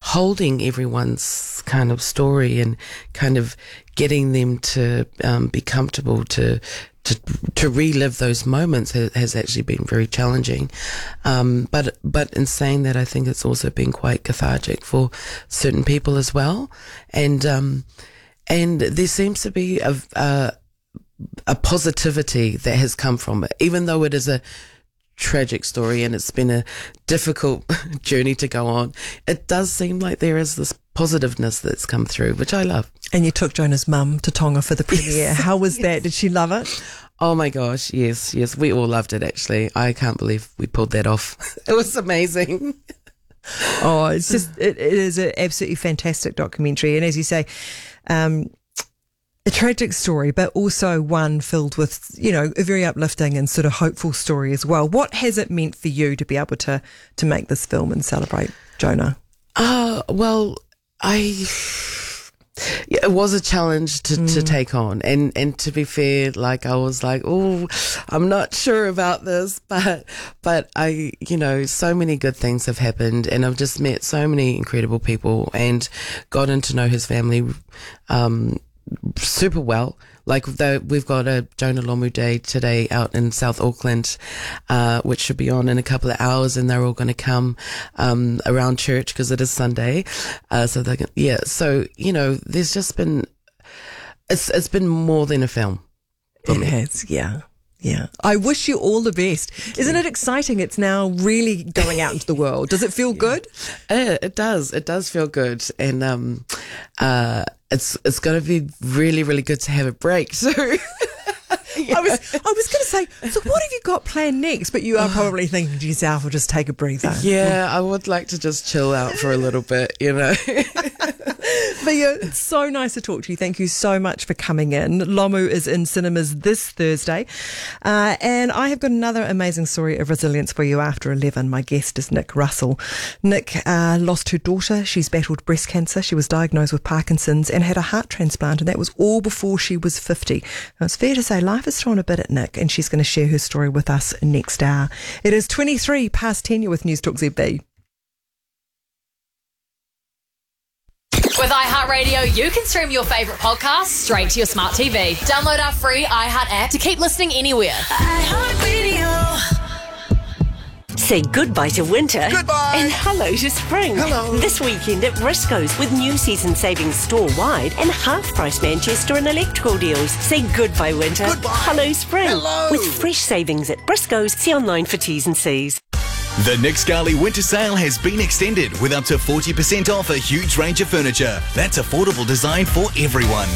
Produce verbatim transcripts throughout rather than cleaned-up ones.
holding everyone's kind of story and kind of getting them to um, be comfortable to to to relive those moments has, has actually been very challenging. Um, but but in saying that, I think it's also been quite cathartic for certain people as well. And um, and there seems to be a, a a positivity that has come from it, even though it is a tragic story and it's been a difficult journey to go on. It does seem like there is this positiveness that's come through, which I love. And you took Jonah's mum to Tonga for the premiere. Yes. How was Yes. that? Did she love it? Oh my gosh, yes, yes. We all loved it, actually. I can't believe we pulled that off. It was amazing. Oh, it's just, it, it is an absolutely fantastic documentary. And as you say, um, a tragic story, but also one filled with, you know, a very uplifting and sort of hopeful story as well. What has it meant for you to be able to, to make this film and celebrate Jonah? Uh, well, I... Yeah, it was a challenge to, mm. to take on, and, and to be fair, like I was like, oh, I'm not sure about this, but but I, you know, so many good things have happened, and I've just met so many incredible people, and gotten to know his family um, super well. Like the, we've got a Jonah Lomu Day today out in South Auckland, uh, which should be on in a couple of hours, and they're all going to come um, around church because it is Sunday. Uh, so they can, yeah. So you know, there's just been it's it's been more than a film. It has, yeah. Yeah. I wish you all the best. Isn't it exciting? It's now really going out into the world. Does it feel yeah. good? Uh, it does. It does feel good. And um, uh, it's it's going to be really, really good to have a break. So yeah. I was I was going to say, so what have you got planned next? But you are probably thinking to yourself, I'll just take a breather. Yeah, I would like to just chill out for a little bit, you know. But yeah, it's so nice to talk to you. Thank you so much for coming in. Lomu is in cinemas this Thursday. Uh, and I have got another amazing story of resilience for you after eleven. My guest is Nick Russell. Nick uh, lost her daughter. She's battled breast cancer. She was diagnosed with Parkinson's and had a heart transplant, and that was all before she was fifty. Now, it's fair to say life has thrown a bit at Nick, and she's going to share her story with us next hour. It is twenty-three past ten. You're with News Talk Z B. With iHeartRadio, you can stream your favourite podcasts straight to your smart T V. Download our free iHeart app to keep listening anywhere. iHeartRadio. Say goodbye to winter. Goodbye. And hello to spring. Hello. This weekend at Briscoe's with new season savings store-wide and half-price Manchester and electrical deals. Say goodbye winter. Goodbye. Hello spring. Hello. With fresh savings at Briscoe's. See online for T's and C's. The Nick Scali winter sale has been extended with up to forty percent off a huge range of furniture. That's affordable design for everyone.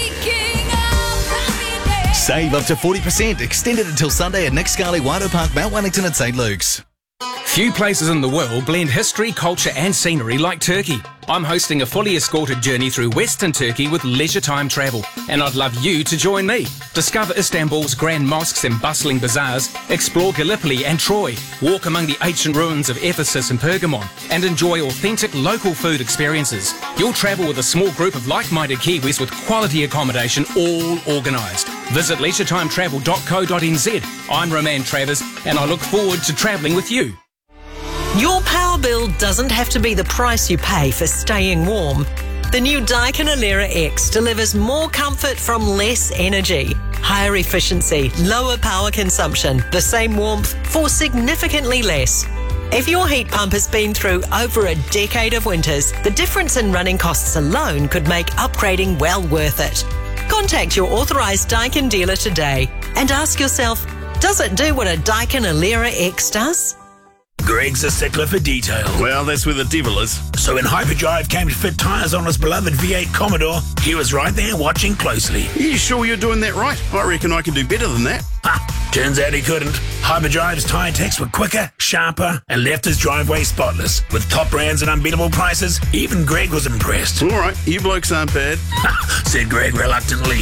Save up to forty percent, extended until Sunday at Nick Scali, Waido Park, Mount Wellington and St Luke's. Few places in the world blend history, culture and scenery like Turkey. I'm hosting a fully escorted journey through Western Turkey with Leisure Time Travel, and I'd love you to join me. Discover Istanbul's grand mosques and bustling bazaars, explore Gallipoli and Troy, walk among the ancient ruins of Ephesus and Pergamon, and enjoy authentic local food experiences. You'll travel with a small group of like-minded Kiwis with quality accommodation, all organised. Visit leisure time travel dot co dot n z. I'm Roman Travers, and I look forward to travelling with you. Your power bill doesn't have to be the price you pay for staying warm. The new Daikin Alera X delivers more comfort from less energy, higher efficiency, lower power consumption, the same warmth for significantly less. If your heat pump has been through over a decade of winters, the difference in running costs alone could make upgrading well worth it. Contact your authorised Daikin dealer today and ask yourself, does it do what a Daikin Alera X does? Greg's a stickler for detail. Well, that's where the devil is. So when Hyperdrive came to fit tyres on his beloved V eight Commodore, he was right there watching closely. Are you sure you're doing that right? I reckon I can do better than that. Ha! Turns out he couldn't. Hyperdrive's tyre techs were quicker, sharper, and left his driveway spotless. With top brands and unbeatable prices, even Greg was impressed. All right, you blokes aren't bad. Ha! Said Greg reluctantly.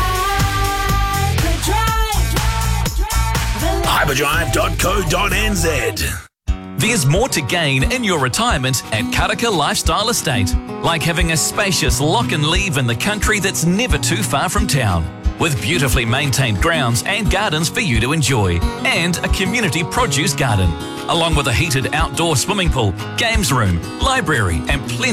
Hyperdrive dot co dot n z. There's more to gain in your retirement at Karaka Lifestyle Estate, like having a spacious lock and leave in the country that's never too far from town, with beautifully maintained grounds and gardens for you to enjoy, and a community produce garden, along with a heated outdoor swimming pool, games room, library and plenty